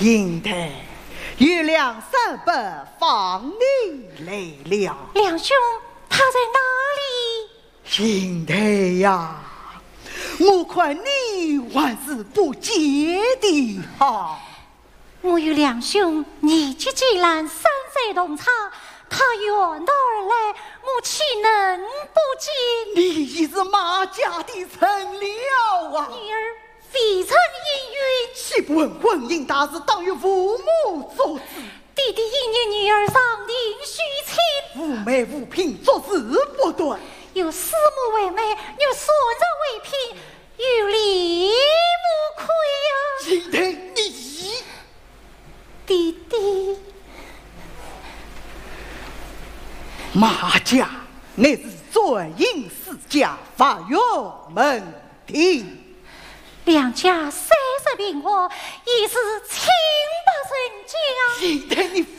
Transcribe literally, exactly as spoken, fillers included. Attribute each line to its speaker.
Speaker 1: 英台，月亮三百放你来了。
Speaker 2: 梁兄，他在哪里？
Speaker 1: 英台呀，我看你还是不接的好。
Speaker 2: 我与梁兄年纪既然三岁同差，他远道而来，我岂能不接？
Speaker 1: 你已是马家的臣了啊！
Speaker 2: 女儿非曾应允，
Speaker 1: 岂不问婚姻大事，当与父母做主。
Speaker 2: 弟弟一念女儿上庭许亲，
Speaker 1: 妩媚无凭，做事不对。
Speaker 2: 有师母为媒，有孙子为聘，有理无亏呀！
Speaker 1: 今天你，
Speaker 2: 弟弟，
Speaker 1: 马家乃是尊严世家，发源门庭。
Speaker 2: 两家三十平方，已是清白人家。
Speaker 1: 今天你